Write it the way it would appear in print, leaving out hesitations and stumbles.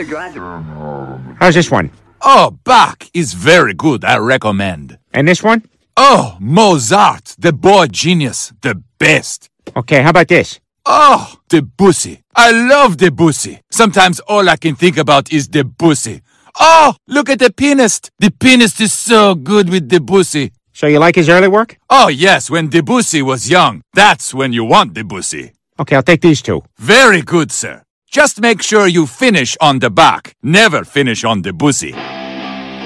How's this one? Oh, Bach is very good, I recommend. And this one? Oh, Mozart, the boy genius, the best. Okay, how about this? Oh, Debussy. I love Debussy. Sometimes all I can think about is Debussy. Oh, look at the pianist. The pianist is so good with Debussy. So you like his early work? Oh, yes, when Debussy was young. That's when you want Debussy. Okay, I'll take these two. Very good, sir. Just make sure you finish on the Bach. Never finish on Debussy.